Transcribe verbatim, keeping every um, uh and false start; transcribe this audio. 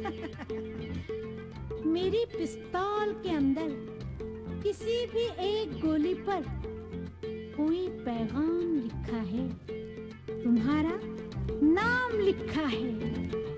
मेरी पिस्तौल के अंदर किसी भी एक गोली पर कोई पैगाम लिखा है, तुम्हारा नाम लिखा है।